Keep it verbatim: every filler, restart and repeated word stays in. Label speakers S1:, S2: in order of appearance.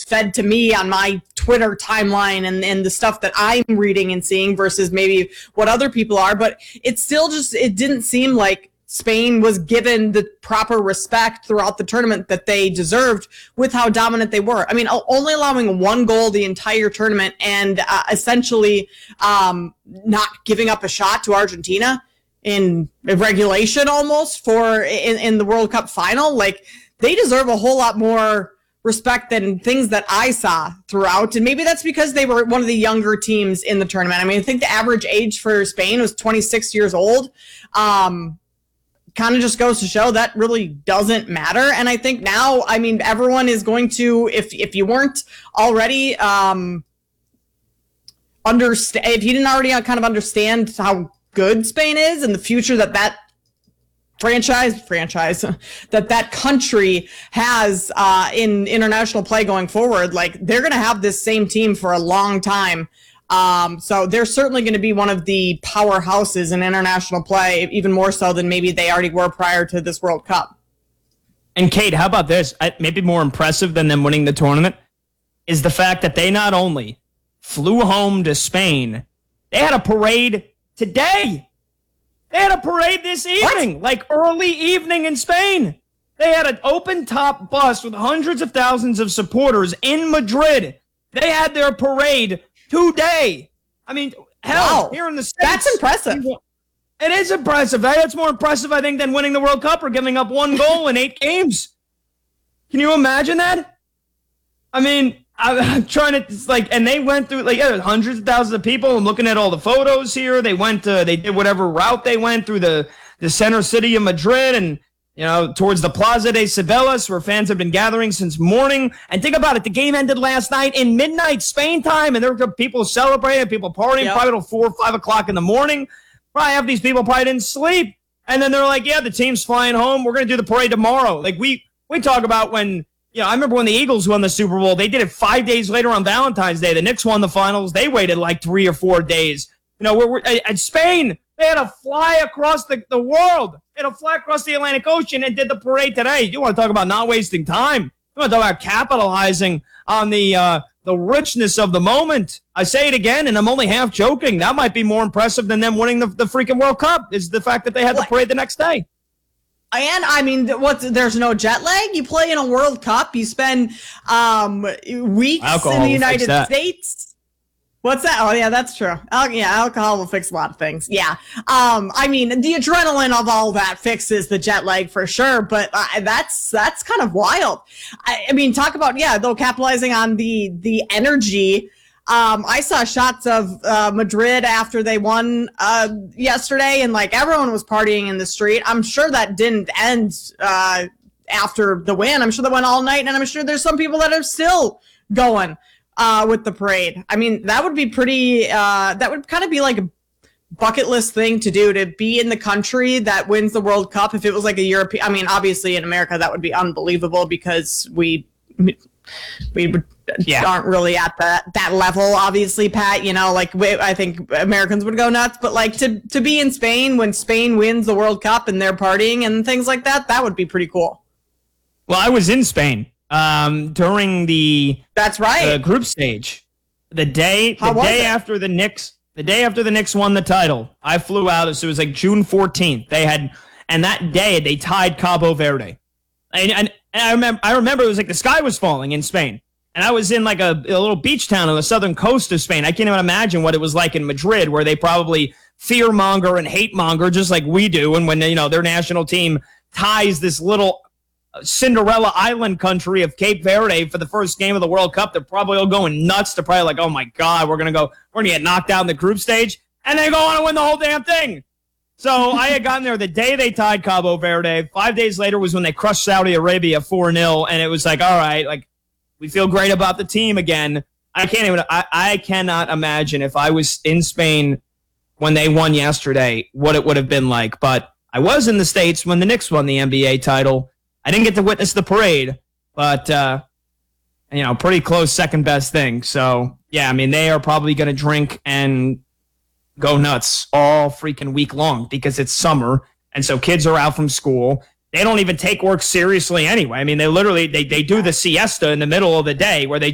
S1: fed to me on my Twitter timeline and, and the stuff that I'm reading and seeing versus maybe what other people are. But it still just, it didn't seem like Spain was given the proper respect throughout the tournament that they deserved with how dominant they were. I mean, only allowing one goal the entire tournament and uh, essentially um, not giving up a shot to Argentina in regulation almost for in, in the World Cup final. Like, they deserve a whole lot more respect than things that I saw throughout. And maybe that's because they were one of the younger teams in the tournament. I mean, I think the average age for Spain was twenty-six years old. Um, kind of just goes to show that really doesn't matter. And I think now, I mean, everyone is going to, if if you weren't already, um, understand, if you didn't already kind of understand how good Spain is and the future that that franchise franchise that that country has uh in international play going forward, like, they're gonna have this same team for a long time. Um so they're certainly going to be one of the powerhouses in international play, even more so than maybe they already were prior to this World Cup.
S2: And Kate, how about this? Maybe more impressive than them winning the tournament is the fact that they not only flew home to Spain, they had a parade today. They had a parade this evening, what? Like early evening in Spain. They had an open-top bus with hundreds of thousands of supporters in Madrid. They had their parade today. I mean, hell,
S1: wow.
S2: Here in the States.
S1: That's impressive.
S2: It is impressive. That's more impressive, I think, than winning the World Cup or giving up one goal in eight games. Can you imagine that? I mean, I'm trying to, like, and they went through, like, yeah, hundreds of thousands of people. I'm looking at all the photos here. They went, uh, they did whatever route they went through the, the center city of Madrid and, you know, towards the Plaza de Cibeles, where fans have been gathering since morning. And think about it, the game ended last night in midnight Spain time, and there were people celebrating, people partying, yep. probably till four or five o'clock in the morning. Probably half these people probably didn't sleep. And then they're like, yeah, the team's flying home. We're going to do the parade tomorrow. Like, we, we talk about when, you know, I remember when the Eagles won the Super Bowl, they did it five days later on Valentine's Day. The Knicks won the finals. They waited like three or four days. You know, we're, we're at Spain, they had to fly across the, the world. They had to fly across the Atlantic Ocean and did the parade today. You want to talk about not wasting time. You want to talk about capitalizing on the uh, the richness of the moment. I say it again, and I'm only half joking. That might be more impressive than them winning the, the freaking World Cup, is the fact that they had what? the parade the next day.
S1: And I mean, what's there's no jet lag. You play in a World Cup. You spend um, weeks
S2: Alcohol
S1: in the United
S2: will fix that.
S1: States. What's that? Oh, yeah, that's true. Al- yeah, alcohol will fix a lot of things. Yeah. Um, I mean, the adrenaline of all that fixes the jet lag for sure, but uh, that's that's kind of wild. I, I mean, talk about, yeah, though, capitalizing on the the energy. Um, I saw shots of uh, Madrid after they won uh, yesterday, and like everyone was partying in the street. I'm sure that didn't end uh, after the win. I'm sure that went all night, and I'm sure there's some people that are still going uh, with the parade. I mean, that would be pretty. Uh, that would kind of be like a bucket list thing to do, to be in the country that wins the World Cup. If it was like a European, I mean, obviously in America that would be unbelievable because we. we yeah. aren't really at that that level, obviously, Pat. You know, like we, I think Americans would go nuts, but like to to be in Spain when Spain wins the World Cup and they're partying and things like that, that would be pretty cool.
S2: Well, I was in Spain um, during the
S1: that's right
S2: the group stage. The day the
S1: How was
S2: day
S1: it?
S2: after the Knicks the day after the Knicks won the title, I flew out. So it was like June fourteenth. They had and that day they tied Cabo Verde, and and. And I remember, I remember it was like the sky was falling in Spain. And I was in like a, a little beach town on the southern coast of Spain. I can't even imagine what it was like in Madrid, where they probably fear monger and hate monger just like we do. And when, you know, their national team ties this little Cinderella island country of Cape Verde for the first game of the World Cup, they're probably all going nuts. They're probably like, oh my God, we're going to go, we're going to get knocked out in the group stage. And they go on and win the whole damn thing. So I had gotten there the day they tied Cabo Verde. Five days later was when they crushed Saudi Arabia four nil, and it was like, all right, like, we feel great about the team again. I can't even, I, I cannot imagine if I was in Spain when they won yesterday, what it would have been like. But I was in the States when the Knicks won the N B A title. I didn't get to witness the parade, but, uh, you know, pretty close second best thing. So, yeah, I mean, they are probably going to drink and go nuts all freaking week long because it's summer, and so kids are out from school. They don't even take work seriously anyway. I mean, they literally they, they do the siesta in the middle of the day where they